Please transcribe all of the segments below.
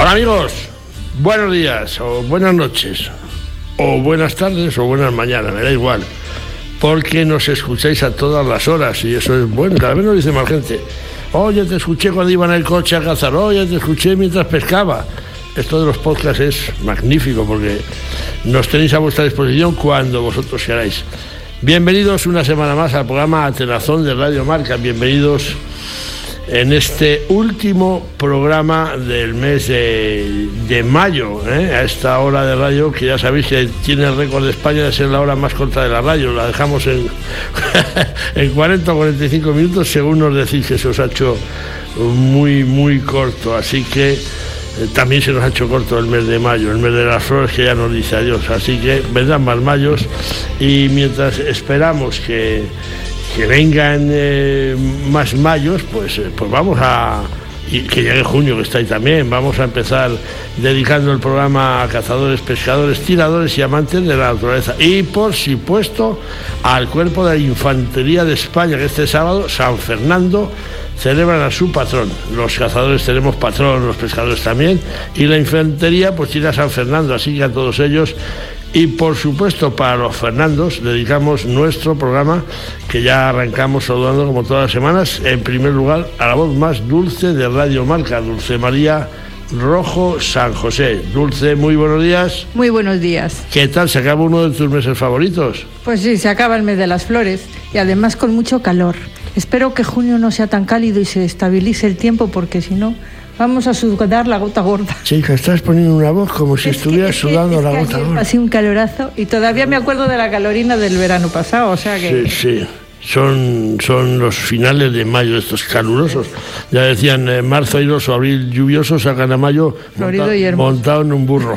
Hola amigos, buenos días o buenas noches o buenas tardes o buenas mañanas, me da igual, porque nos escucháis a todas las horas y eso es bueno. Cada vez nos dice más gente: oye, te escuché cuando iba en el coche a cazar, oye, te escuché mientras pescaba. Esto de los podcasts es magnífico porque nos tenéis a vuestra disposición cuando vosotros queráis. Bienvenidos una semana más al programa Atenazón de Radio Marca. Bienvenidos en este último programa del mes de mayo, a esta hora de radio, que ya sabéis que tiene el récord de España de ser la hora más corta de la radio. La dejamos en 40 o 45 minutos, según nos decís que se os ha hecho muy corto. Así que también se nos ha hecho corto el mes de mayo, el mes de las flores, que ya nos dice adiós. Así que vendrán más mayos, y mientras esperamos que vengan más mayos, pues vamos y que llegue junio, que está ahí también. Vamos a empezar dedicando el programa a cazadores, pescadores, tiradores y amantes de la naturaleza. Y por supuesto al Cuerpo de la Infantería de España, que este sábado, San Fernando, celebran a su patrón. Los cazadores tenemos patrón, los pescadores también, y la infantería pues tiene a San Fernando, así que a todos ellos. Y por supuesto para los Fernandos dedicamos nuestro programa, que ya arrancamos saludando como todas las semanas, en primer lugar a la voz más dulce de Radio Marca, Dulce María Rojo San José. Dulce, muy buenos días. Muy buenos días. ¿Qué tal? ¿Se acaba uno de tus meses favoritos? Pues sí, se acaba el mes de las flores y además con mucho calor. Espero que junio no sea tan cálido y se estabilice el tiempo, porque si no vamos a sudar la gota gorda. Chica, estás poniendo una voz como si estuvieras sudando la gota gorda. Así un calorazo, y todavía me acuerdo de la calorina del verano pasado, o sea que... Sí. Son los finales de mayo estos calurosos. Ya decían, marzo airoso, abril lluvioso, sacan a mayo montado en un burro.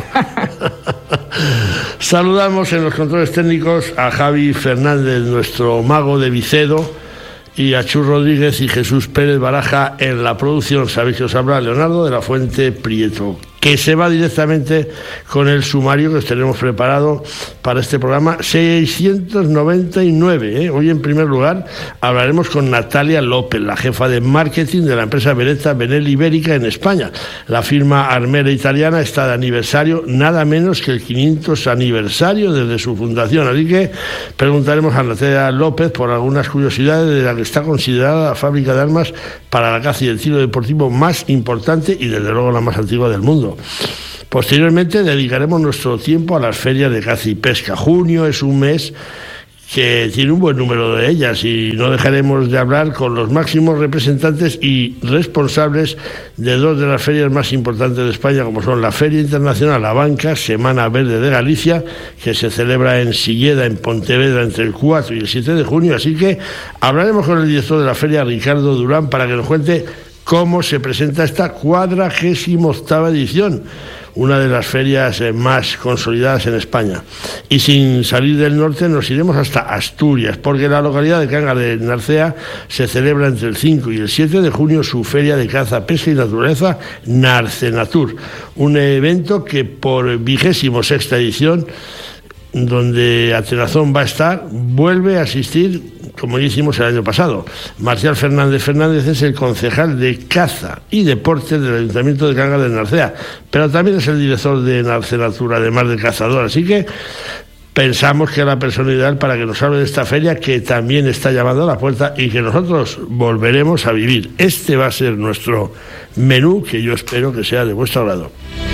Saludamos en los controles técnicos a Javi Fernández, nuestro mago de Vicedo, y a Chus Rodríguez y Jesús Pérez Baraja en la producción. Sabéis que os habla Leonardo de la Fuente Prieto, que se va directamente con el sumario que os tenemos preparado para este programa 699. Hoy, en primer lugar, hablaremos con Natalia López, la jefa de marketing de la empresa Beretta Benelli Ibérica en España. La firma armera italiana está de aniversario, nada menos que el 500 aniversario desde su fundación. Así que preguntaremos a Natalia López por algunas curiosidades de la que está considerada la fábrica de armas para la caza y el tiro deportivo más importante y desde luego la más antigua del mundo. Posteriormente dedicaremos nuestro tiempo a las ferias de caza y pesca. Junio es un mes que tiene un buen número de ellas, y no dejaremos de hablar con los máximos representantes y responsables de dos de las ferias más importantes de España, como son la Feria Internacional Abanca, Semana Verde de Galicia, que se celebra en Silleda, en Pontevedra, entre el 4 y el 7 de junio. Así que hablaremos con el director de la feria, Ricardo Durán, para que nos cuente cómo se presenta esta 48ª edición, una de las ferias más consolidadas en España. Y sin salir del norte nos iremos hasta Asturias, porque en la localidad de Cangas de Narcea se celebra entre el 5 y el 7 de junio su feria de caza, pesca y naturaleza, Narcenatur, un evento que por 26ª edición, donde Atenazón va a estar, vuelve a asistir, como ya hicimos el año pasado. Marcial Fernández es el concejal de Caza y Deportes del Ayuntamiento de Cangas de Narcea, pero también es el director de Narcenatur, además de cazador. Así que pensamos que es la persona ideal para que nos hable de esta feria, que también está llamando a la puerta y que nosotros volveremos a vivir. Este va a ser nuestro menú, que yo espero que sea de vuestro agrado.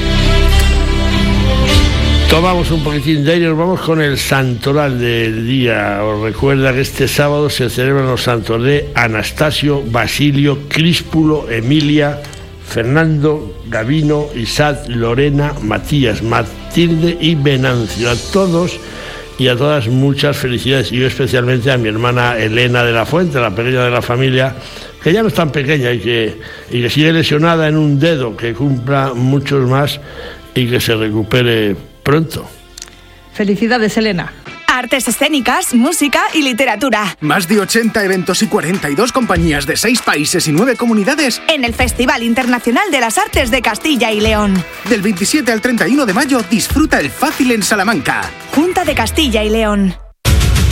Tomamos un poquitín de aire y nos vamos con el santoral del día. Os recuerda que este sábado se celebran los santos de Anastasio, Basilio, Críspulo, Emilia, Fernando, Gavino, Isaac, Lorena, Matías, Matilde y Venancio. A todos y a todas muchas felicidades, y yo especialmente a mi hermana Elena de la Fuente, la pequeña de la familia, que ya no es tan pequeña y que sigue lesionada en un dedo, que cumpla muchos más y que se recupere pronto. Felicidades, Elena. Artes escénicas, música y literatura. Más de 80 eventos y 42 compañías de 6 países y 9 comunidades en el Festival Internacional de las Artes de Castilla y León. Del 27 al 31 de mayo disfruta el Fácil en Salamanca. Junta de Castilla y León.